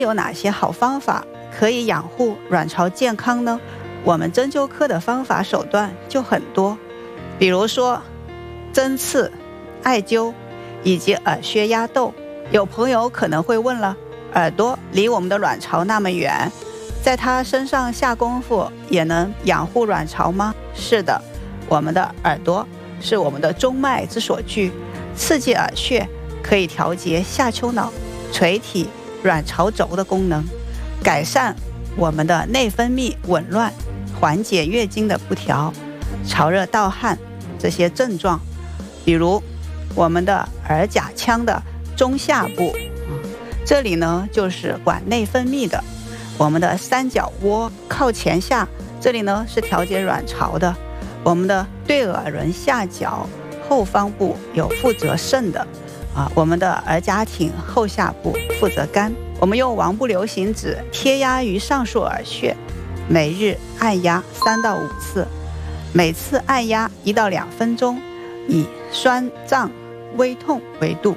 有哪些好方法可以养护卵巢健康呢？我们针灸科的方法手段就很多，比如说针刺、艾灸以及耳穴压豆。有朋友可能会问了，耳朵离我们的卵巢那么远，在它身上下功夫也能养护卵巢吗？是的，我们的耳朵是我们的中脉之所居，刺激耳穴可以调节下丘脑、垂体、卵巢轴的功能，改善我们的内分泌紊乱，缓解月经的不调、潮热盗汗这些症状。比如我们的耳甲腔的中下部，这里呢就是管内分泌的。我们的三角窝靠前下，这里呢是调节卵巢的。我们的对耳轮下角后方部有负责肾的，我们的耳甲挺后下部负责肝。我们用王不留行指贴压于上述耳穴，每日按压3到5次，每次按压1到2分钟，以酸胀微痛为度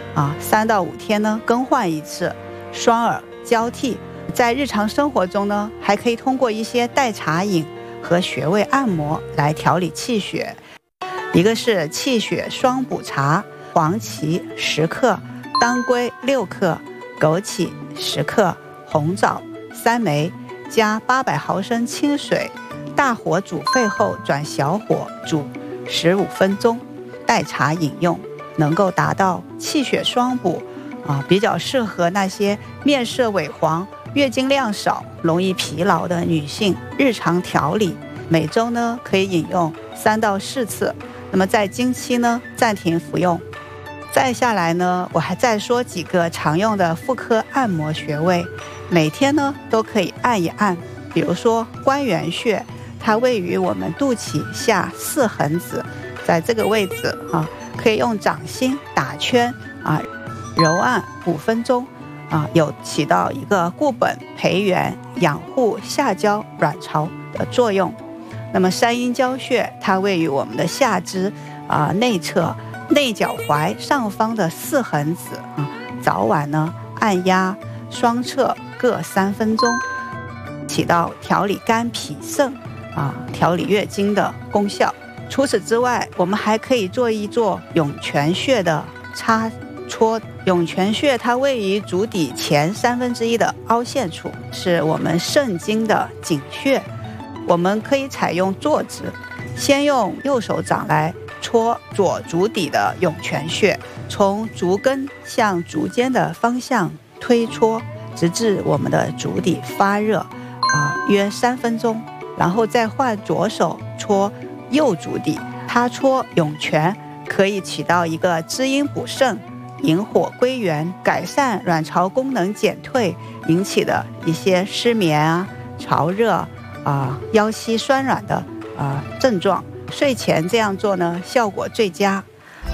，3到5天呢更换一次，双耳交替。在日常生活中呢，还可以通过一些代茶饮和穴位按摩来调理气血。一个是气血双补茶，黄芪10克，当归6克，枸杞10克，红枣3枚，加800毫升清水，大火煮沸后转小火煮15分钟，代茶饮用，能够达到气血双补比较适合那些面色萎黄、月经量少、容易疲劳的女性日常调理。每周呢可以饮用3到4次，那么在经期呢暂停服用。再下来呢，我还再说几个常用的妇科按摩穴位，每天呢都可以按一按。比如说关元穴，它位于我们肚脐下4横指，在这个位置可以用掌心打圈揉按5分钟有起到一个固本培元、养护下焦卵巢的作用。那么三阴交穴，它位于我们的下肢内侧内脚踝上方的4横指早晚呢按压双侧各3分钟，起到调理肝脾肾调理月经的功效。除此之外，我们还可以做一做涌泉穴的擦搓。涌泉穴它位于足底前1/3的凹陷处，是我们肾经的井穴。我们可以采用坐姿，先用右手掌来搓左足底的涌泉穴，从足跟向足尖的方向推搓，直至我们的足底发热约3分钟，然后再换左手搓右足底。它搓涌泉可以起到一个滋阴补肾、引火归元、改善卵巢功能减退引起的一些失眠潮热腰膝酸软的症状。睡前这样做呢，效果最佳。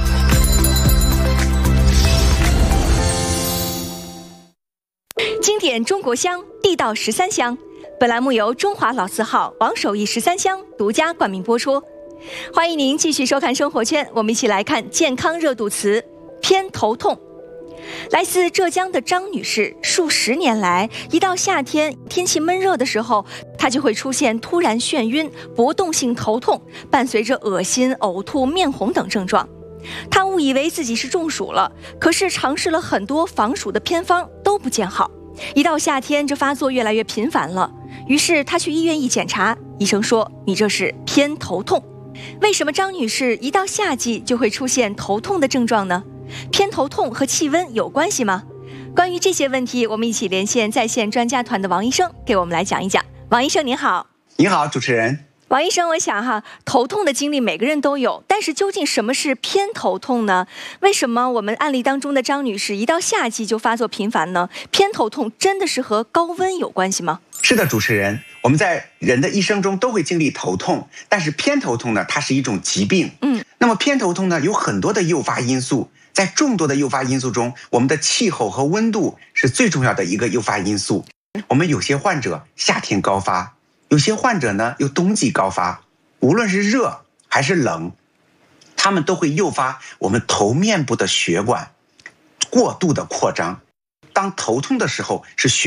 经典中国香，地道13香。本栏目由中华老字号王守义13香独家冠名播出。欢迎您继续收看生活圈，我们一起来看健康热度词偏头痛。来自浙江的张女士，数10年来，一到夏天天气闷热的时候，她就会出现突然眩晕、搏动性头痛，伴随着恶心、呕吐、面红等症状。她误以为自己是中暑了，可是尝试了很多防暑的偏方都不见好。一到夏天，这发作越来越频繁了，于是她去医院一检查，医生说你这是偏头痛。为什么张女士一到夏季就会出现头痛的症状呢？偏头痛和气温有关系吗？关于这些问题，我们一起连线在线专家团的王医生，给我们来讲一讲。王医生您好。 你好，主持人。 王医生，我想头痛的经历每个人都有，但是究竟什么是偏头痛呢？为什么我们案例当中的张女士一到夏季就发作频繁呢？偏头痛真的是和高温有关系吗？ 是的，主持人，我们在人的一生中都会经历头痛，但是偏头痛呢，它是一种疾病。那么偏头痛呢，有很多的诱发因素，在众多的诱发因素中，我们的气候和温度是最重要的一个诱发因素。我们有些患者夏天高发，有些患者呢又冬季高发，无论是热还是冷，它们都会诱发我们头面部的血管过度的扩张， 当头痛的时候是